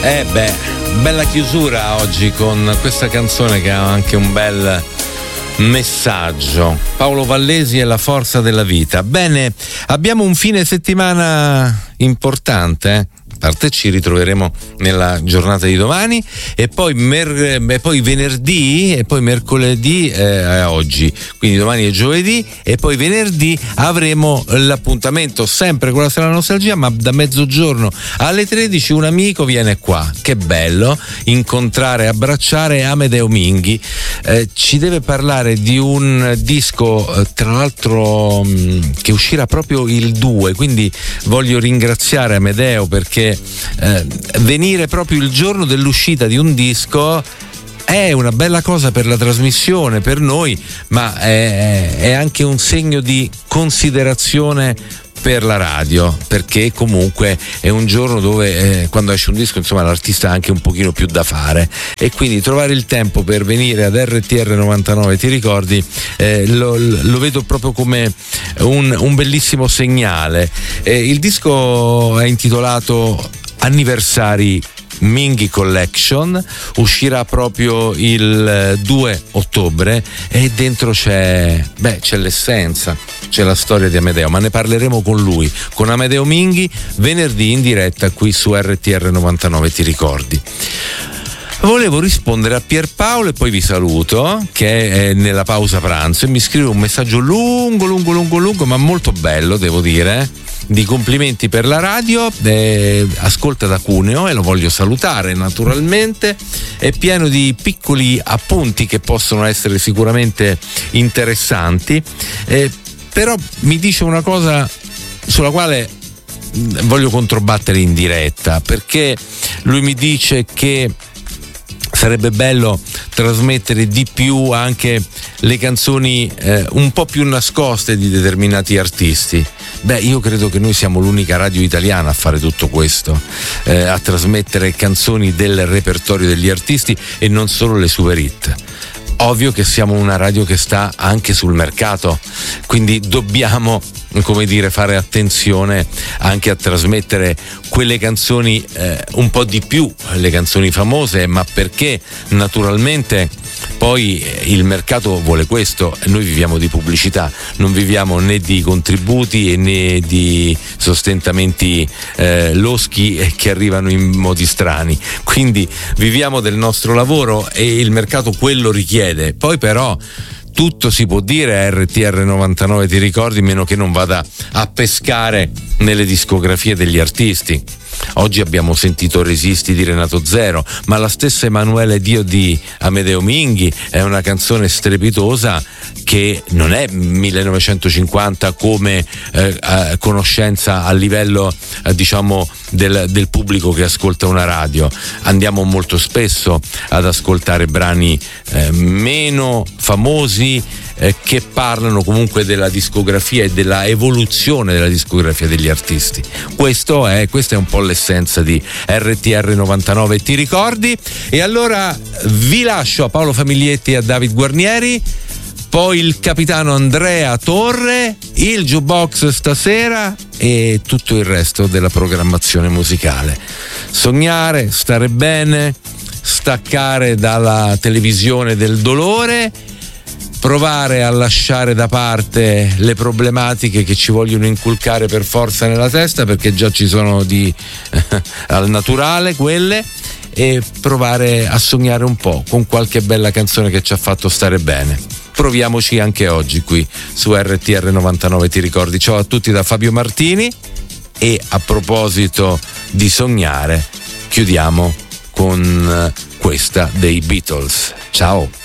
Bella chiusura oggi con questa canzone che ha anche un bel messaggio. Paolo Vallesi e la forza della vita. Bene, abbiamo un fine settimana importante, A parte ci ritroveremo nella giornata di domani e poi venerdì e poi mercoledì oggi, quindi domani è giovedì e poi venerdì avremo l'appuntamento sempre con la Sala Nostalgia, ma da mezzogiorno alle 13 un amico viene qua. Che bello incontrare, abbracciare Amedeo Minghi. Ci deve parlare di un disco tra l'altro che uscirà proprio il 2, quindi voglio ringraziare Amedeo perché venire proprio il giorno dell'uscita di un disco è una bella cosa per la trasmissione, per noi, ma è anche un segno di considerazione per la radio, perché comunque è un giorno dove quando esce un disco, insomma, l'artista ha anche un pochino più da fare, e quindi trovare il tempo per venire ad RTR 99 ti ricordi, lo vedo proprio come un bellissimo segnale. Il disco è intitolato Anniversari Minghi Collection, uscirà proprio il 2 ottobre e dentro c'è l'essenza, c'è la storia di Amedeo, ma ne parleremo con lui, con Amedeo Minghi, venerdì in diretta qui su RTR 99, ti ricordi. Volevo rispondere a Pierpaolo e poi vi saluto, che è nella pausa pranzo, e mi scrive un messaggio lungo, ma molto bello, devo dire, di complimenti per la radio. Ascolta da Cuneo e lo voglio salutare naturalmente, è pieno di piccoli appunti che possono essere sicuramente interessanti, però mi dice una cosa sulla quale voglio controbattere in diretta, perché lui mi dice che sarebbe bello trasmettere di più anche le canzoni un po' più nascoste di determinati artisti. Io credo che noi siamo l'unica radio italiana a fare tutto questo, a trasmettere canzoni del repertorio degli artisti e non solo le super hit. Ovvio che siamo una radio che sta anche sul mercato, quindi dobbiamo, come dire, fare attenzione anche a trasmettere quelle canzoni un po' di più, le canzoni famose, ma perché naturalmente poi il mercato vuole questo. Noi viviamo di pubblicità, non viviamo né di contributi né di sostentamenti loschi che arrivano in modi strani, quindi viviamo del nostro lavoro e il mercato quello richiede. Poi però tutto si può dire a RTR 99, ti ricordi, meno che non vada a pescare nelle discografie degli artisti. Oggi abbiamo sentito Resisti di Renato Zero, ma la stessa Emanuele Dio di Amedeo Minghi è una canzone strepitosa che non è 1950 come conoscenza a livello diciamo del pubblico che ascolta una radio. Andiamo molto spesso ad ascoltare brani meno famosi che parlano comunque della discografia e della evoluzione della discografia degli artisti. Questa è un po' l'essenza di RTR 99, ti ricordi? E allora vi lascio a Paolo Famiglietti e a David Guarnieri, poi il capitano Andrea Torre, il jukebox stasera e tutto il resto della programmazione musicale. Sognare, stare bene, staccare dalla televisione del dolore, provare a lasciare da parte le problematiche che ci vogliono inculcare per forza nella testa, perché già ci sono al naturale quelle, e provare a sognare un po' con qualche bella canzone che ci ha fatto stare bene. Proviamoci anche oggi qui su RTR 99, ti ricordi. Ciao a tutti da Fabio Martini, e a proposito di sognare chiudiamo con questa dei Beatles. Ciao.